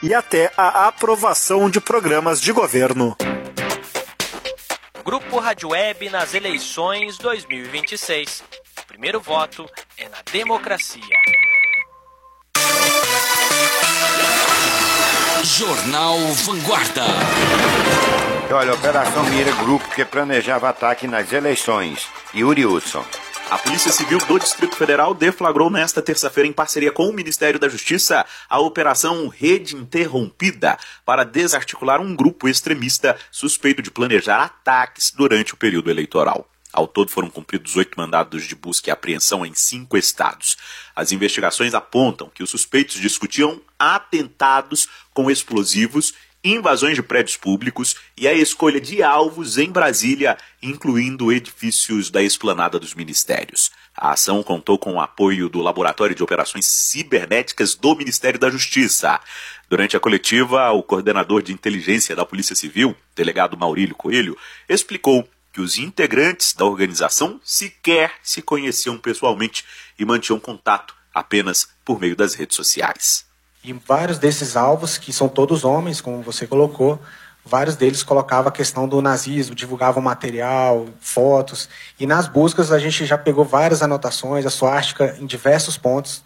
e até a aprovação de programas de governo. Grupo Rádio Web nas eleições 2026. O primeiro voto é na democracia. Jornal Vanguarda. Olha, Operação Mira, grupo que planejava ataque nas eleições. Yuri Hudson. A Polícia Civil do Distrito Federal deflagrou nesta terça-feira, em parceria com o Ministério da Justiça, a Operação Rede Interrompida para desarticular um grupo extremista suspeito de planejar ataques durante o período eleitoral. Ao todo foram cumpridos 8 mandados de busca e apreensão em 5 estados. As investigações apontam que os suspeitos discutiam atentados com explosivos, invasões de prédios públicos e a escolha de alvos em Brasília, incluindo edifícios da esplanada dos ministérios. A ação contou com o apoio do Laboratório de Operações Cibernéticas do Ministério da Justiça. Durante a coletiva, o coordenador de inteligência da Polícia Civil, delegado Maurílio Coelho, explicou que os integrantes da organização sequer se conheciam pessoalmente e mantinham contato apenas por meio das redes sociais. E vários desses alvos, que são todos homens, como você colocou, vários deles colocavam a questão do nazismo, divulgavam material, fotos, e nas buscas a gente já pegou várias anotações, a suástica em diversos pontos